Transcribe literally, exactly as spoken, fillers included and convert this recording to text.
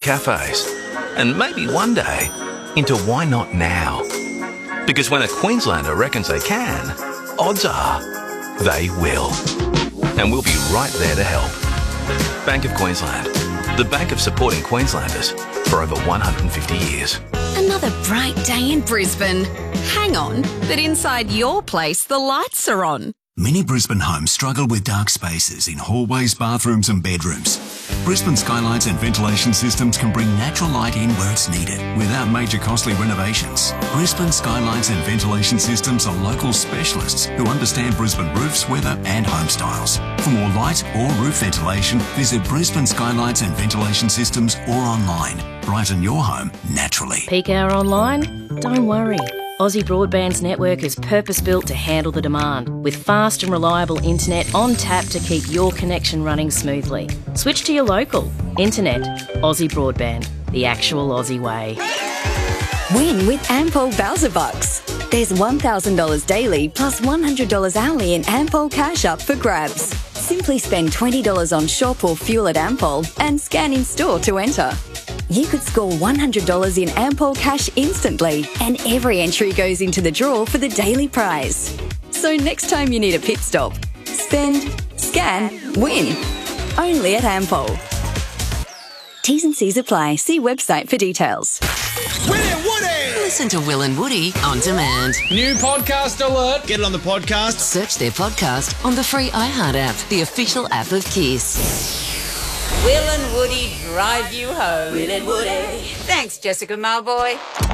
cafes. And maybe one day into why not now? Because when a Queenslander reckons they can, odds are they will. And we'll be right there to help. Bank of Queensland. The bank of supporting Queenslanders for over one hundred fifty years. Another bright day in Brisbane. Hang on, but inside your place the lights are on. Many Brisbane homes struggle with dark spaces in hallways, bathrooms and bedrooms. Brisbane Skylights and ventilation systems can bring natural light in where it's needed without major costly renovations. Brisbane Skylights and ventilation systems are local specialists who understand Brisbane roofs, weather and home styles. For more light or roof ventilation, visit Brisbane Skylights and ventilation systems or online. Brighten your home naturally. Peak hour online? Don't worry. Aussie Broadband's network is purpose-built to handle the demand, with fast and reliable internet on tap to keep your connection running smoothly. Switch to your local. Internet. Aussie Broadband. The actual Aussie way. Win with Ampol Bowser Bucks. There's one thousand dollars daily plus one hundred dollars hourly in Ampol cash up for grabs. Simply spend twenty dollars on shop or fuel at Ampol and scan in store to enter. You could score one hundred dollars in Ampol cash instantly, and every entry goes into the draw for the daily prize. So next time you need a pit stop, spend, scan, win. Only at Ampol. T's and C's apply. See website for details. Willie and Woody! Listen to Will and Woody on demand. New podcast alert. Get it on the podcast. Search their podcast on the free iHeart app, the official app of Kiss. Will and Woody drive you home. Will and Woody. Thanks, Jessica Marboy.